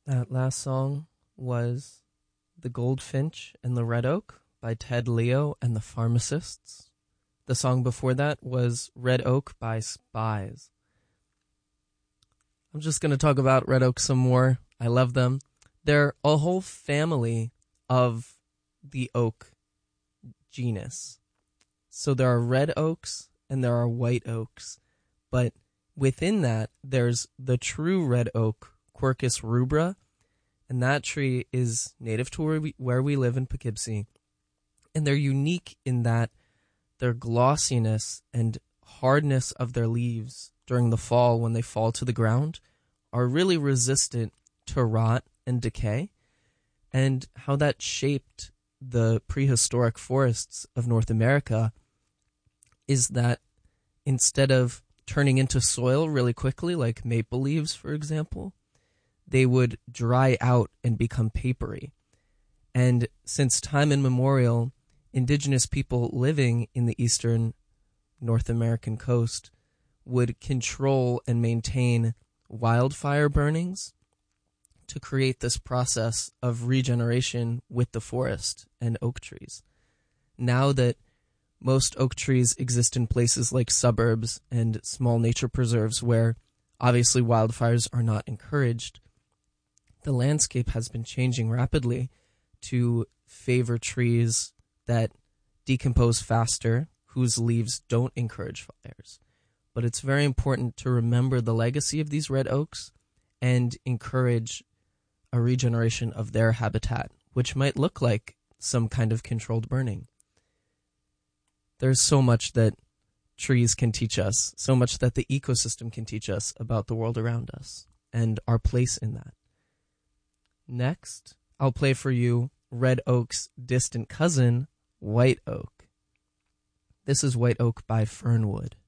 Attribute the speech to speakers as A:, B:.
A: That last song was The Goldfinch and the Red Oak by Ted Leo and the Pharmacists. The song before that was Red Oak by Spies. I'm just going to talk about Red Oak some more. I love them. They're a whole family of the oak genus. So there are red oaks and there are white oaks. But within that, there's the true red oak, Quercus rubra, and that tree is native to where we live in Poughkeepsie. And they're unique in that their glossiness and hardness of their leaves during the fall when they fall to the ground are really resistant to rot and decay, and how that shaped the prehistoric forests of North America is that instead of turning into soil really quickly, like maple leaves, for example, they would dry out and become papery. And since time immemorial, indigenous people living in the eastern North American coast would control and maintain wildfire burnings to create this process of regeneration with the forest and oak trees. Now that most oak trees exist in places like suburbs and small nature preserves where obviously wildfires are not encouraged, the landscape has been changing rapidly to favor trees that decompose faster, whose leaves don't encourage fires. But it's very important to remember the legacy of these red oaks and encourage a regeneration of their habitat, which might look like some kind of controlled burning. There's so much that trees can teach us, so much that the ecosystem can teach us about the world around us and our place in that. Next, I'll play for you red oak's distant cousin, white oak. This is White Oak by Fernwood.